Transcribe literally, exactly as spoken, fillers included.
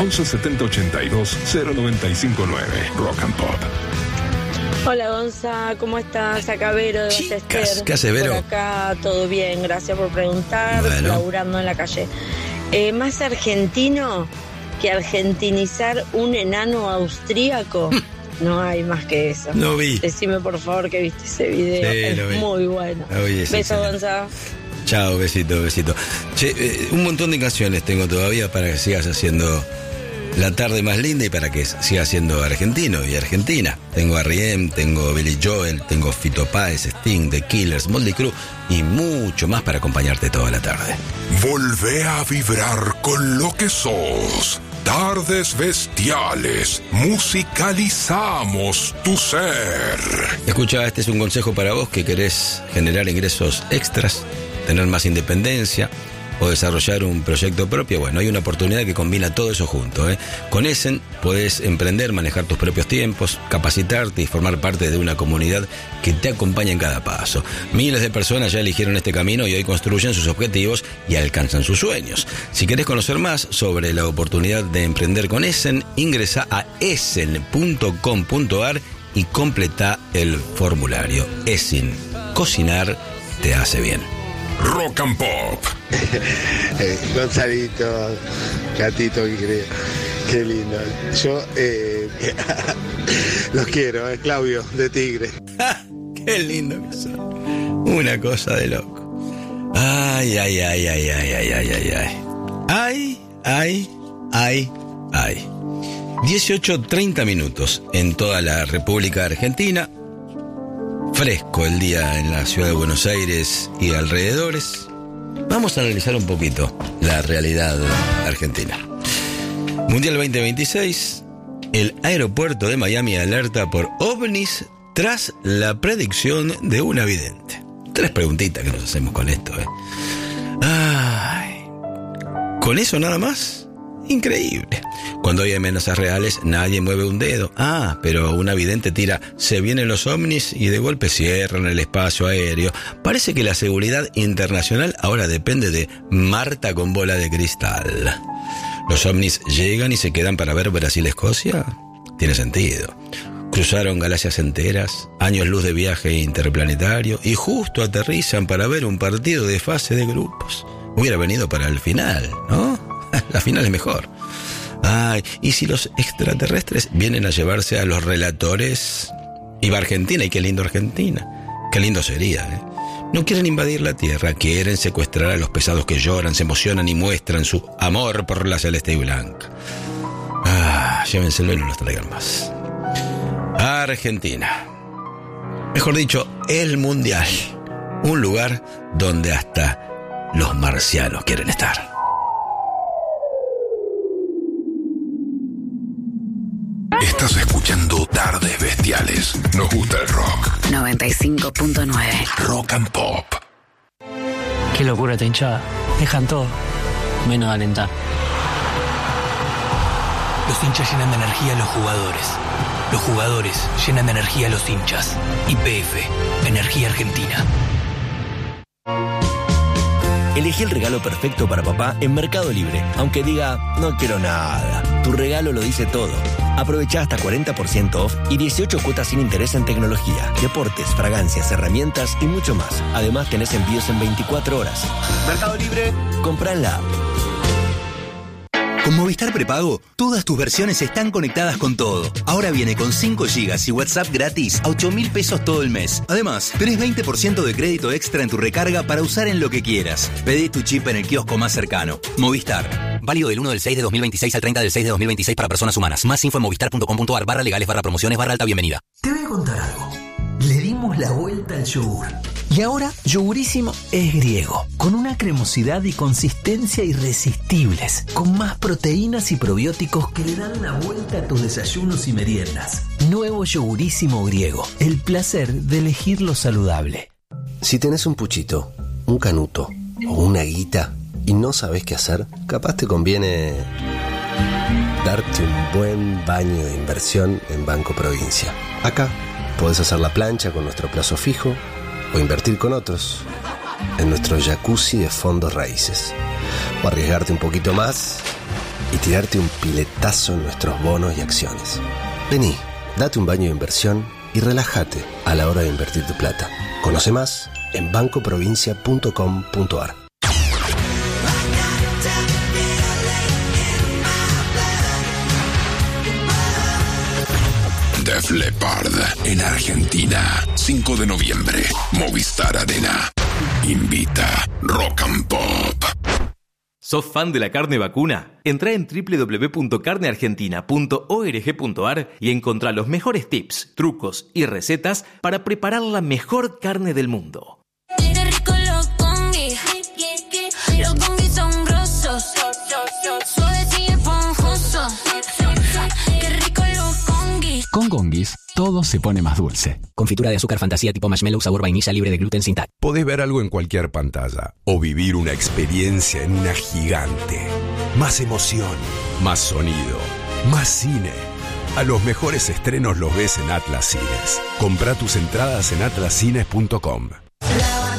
once setenta ochenta y dos cero noventa y cinco nueve. Rock and Pop. Hola Gonza, ¿cómo estás? Acá Vero de Ballester. ¿Qué hace, Vero? Por acá todo bien, gracias por preguntar, bueno. Laburando en la calle. Eh, más argentino que argentinizar un enano austríaco, no hay más que eso. Lo vi. Decime por favor que viste ese video, Sí, es lo vi. muy bueno. Lo vi, es Beso excelente. Gonza. Chao, besito, besito. Che, eh, un montón de canciones tengo todavía para que sigas haciendo la tarde más linda y para que sigas siendo argentino y argentina. Tengo a R E M, tengo Billy Joel, tengo Fito Páez, Sting, The Killers, Motley Crue y mucho más para acompañarte toda la tarde. Volvé a vibrar con lo que sos. Tardes Bestiales. Musicalizamos tu ser. Escucha, este es un consejo para vos que querés generar ingresos extras, tener más independencia o desarrollar un proyecto propio. Bueno, hay una oportunidad que combina todo eso junto, ¿eh? Con Essen podés emprender, manejar tus propios tiempos, capacitarte y formar parte de una comunidad que te acompaña en cada paso. Miles de personas ya eligieron este camino y hoy construyen sus objetivos y alcanzan sus sueños. Si querés conocer más sobre la oportunidad de emprender con Essen, ingresa a essen punto com punto ar y completa el formulario. Essen, cocinar te hace bien. Rock and Pop. eh, Gonzalito, gatito, qué, qué lindo. Yo eh, los quiero, eh, Claudio, de Tigre. Qué lindo que son. Una cosa de loco. Ay, ay, ay, ay, ay, ay, ay, ay, ay. Ay, ay, ay, ay. dieciocho treinta minutos en toda la República Argentina. Fresco el día en la ciudad de Buenos Aires y alrededores. Vamos a analizar un poquito la realidad argentina. Mundial veinte veintiséis. El aeropuerto de Miami alerta por ovnis tras la predicción de una vidente. Tres preguntitas que nos hacemos con esto, ¿eh? Ay, ¿con eso nada más? Increíble. Cuando hay amenazas reales, nadie mueve un dedo. Ah, pero una vidente tira, se vienen los ovnis y de golpe cierran el espacio aéreo. Parece que la seguridad internacional ahora depende de Marta con bola de cristal. ¿Los ovnis llegan y se quedan para ver Brasil-Escocia? Tiene sentido. Cruzaron galaxias enteras, años luz de viaje interplanetario y justo aterrizan para ver un partido de fase de grupos. Hubiera venido para el final, ¿no? La final es mejor. Ay, ¿y si los extraterrestres vienen a llevarse a los relatores? Iba a Argentina, y qué lindo Argentina. Qué lindo sería, ¿eh? No quieren invadir la Tierra, quieren secuestrar a los pesados que lloran, se emocionan y muestran su amor por la celeste y blanca. Ah, llévenselo y no los traigan más. Argentina. Mejor dicho, el Mundial. Un lugar donde hasta los marcianos quieren estar. Estás escuchando Tardes Bestiales. Nos gusta el rock. noventa y cinco punto nueve. Rock and Pop. Qué locura esta hinchada. Dejan todo, menos de alentar. Los hinchas llenan de energía a los jugadores. Los jugadores llenan de energía a los hinchas. Y P F, Energía Argentina. Elegí el regalo perfecto para papá en Mercado Libre. Aunque diga, no quiero nada. Tu regalo lo dice todo. Aprovecha hasta cuarenta por ciento off y dieciocho cuotas sin interés en tecnología, deportes, fragancias, herramientas y mucho más. Además tenés envíos en veinticuatro horas. Mercado Libre, compra en la app. Con Movistar Prepago, todas tus versiones están conectadas con todo. Ahora viene con cinco gigas y WhatsApp gratis a ocho mil pesos todo el mes. Además, tenés veinte por ciento de crédito extra en tu recarga para usar en lo que quieras. Pedí tu chip en el kiosco más cercano. Movistar. Válido del uno del seis de dos mil veintiséis al treinta del seis de dos mil veintiséis para personas humanas. Más info en movistar punto com punto ar barra legales barra promociones barra alta bienvenida. Te voy a contar algo. Le dimos la vuelta al yogur. Y ahora, Yogurísimo es griego, con una cremosidad y consistencia irresistibles, con más proteínas y probióticos que le dan la vuelta a tus desayunos y meriendas. Nuevo Yogurísimo griego, el placer de elegir lo saludable. Si tenés un puchito, un canuto o una guita y no sabés qué hacer, capaz te conviene darte un buen baño de inversión en Banco Provincia. Acá podés hacer la plancha con nuestro plazo fijo o invertir con otros en nuestro jacuzzi de fondos raíces. O arriesgarte un poquito más y tirarte un piletazo en nuestros bonos y acciones. Vení, date un baño de inversión y relájate a la hora de invertir tu plata. Conoce más en banco provincia punto com punto a r. Def Leppard en Argentina, cinco de noviembre, Movistar Arena. Invita Rock and Pop. ¿Sos fan de la carne vacuna? Entrá en doble u doble u doble u punto carne argentina punto org punto a r y encontrá los mejores tips, trucos y recetas para preparar la mejor carne del mundo. Qué rico los congis, los congis son grosos, suaves y esponjosos. Qué rico los congis. Con Gongis, todo se pone más dulce. Confitura de azúcar fantasía tipo marshmallow sabor vainilla libre de gluten sin tal. Podés ver algo en cualquier pantalla o vivir una experiencia en una gigante. Más emoción, más sonido, más cine. A los mejores estrenos los ves en Atlas Cines. Comprá tus entradas en atlas cines punto com.